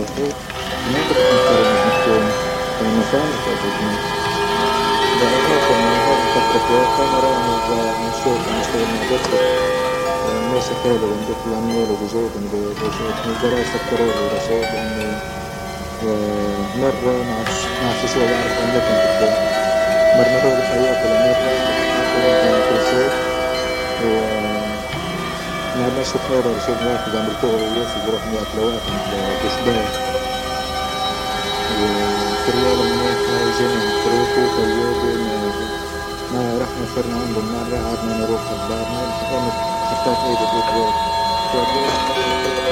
الصوت ما تكون كلمة بتكون المكان تعجبني بأراك من هذه الفترة كان راني نشوف نشتغل مع دكتور الناس حلوة عندك العمال وجود الدراسة كرر ورسول إنه مرة ما عرفش شو بعرف عندكم تكون مرة هو الحياة كل مرة تكون كل شيء ما ماشي خير شوف واحد عم الكورة ويوسف يروح ياكل واحد بشباب وكريال منيح هاي جنة تروحوا طيبة ما رحنا صرنا عندهم مرة قعدنا نروح على البار حطيت ايدي بالجوال